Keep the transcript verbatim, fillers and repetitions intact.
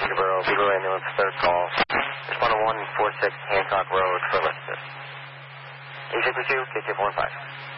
Peterborough, Beagle Ambulance, third call. Respond to one four six Hancock Road for Elizabeth. eight six two, K T four one five.